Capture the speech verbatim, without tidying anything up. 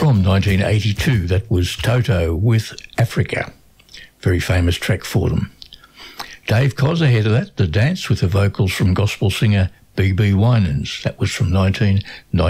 from nineteen eighty-two. That was Toto with Africa. Very famous track for them. Dave Koz ahead of that, The Dance, with the vocals from gospel singer B B Winans. That was from nineteen ninety.